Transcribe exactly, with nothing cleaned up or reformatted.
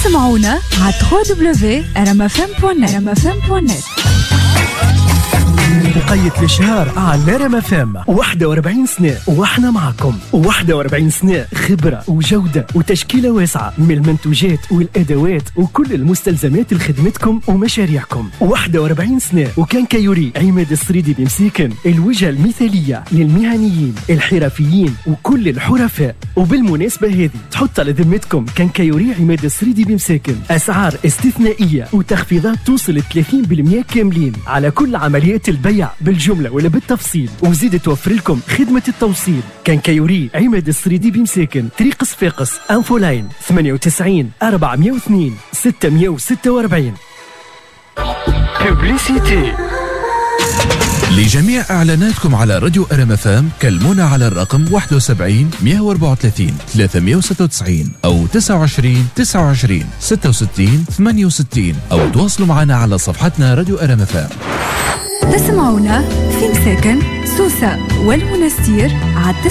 تسمعونا على دبليو دبليو دبليو دوت ار ام اف ام دوت نت. بقية الشهر على ار ام اف ام واحد وأربعين سنة واحنا معكم. واحد وأربعين سنة خبرة وجودة وتشكيلة واسعة من المنتوجات والأدوات وكل المستلزمات لخدمتكم ومشاريعكم. واحد وأربعين سنة وكان كيوري عماد السريدي بمسيكن، الوجهة المثالية للمهنيين الحرفيين وكل الحرفاء. وبالمناسبة هذه تحط على ذمتكم كان كيوري عماد السريدي بمساكن أسعار استثنائية وتخفيضات توصل ثلاثين بالمئة كاملين على كل عمليات البيع بالجملة ولا بالتفصيل، وزيد توفر لكم خدمة التوصيل. كان كيوري عماد السريدي بمساكن، طريق صفاقس، انفولاين ثمانية وتسعين أربعمئة واثنين ستمئة وستة وأربعين. بوبليسيتي. لجميع إعلاناتكم على راديو ار ام اف ام كلمونا على الرقم واحد وسبعين مئة وأربعة وثلاثين ثلاثمئة وستة وتسعين أو تسعة وعشرين تسعة وعشرين ستة وستين ثمانية وستين أو تواصلوا معنا على صفحتنا راديو ار ام اف ام. تسمعونا في مساكن، سوسة والمنستير على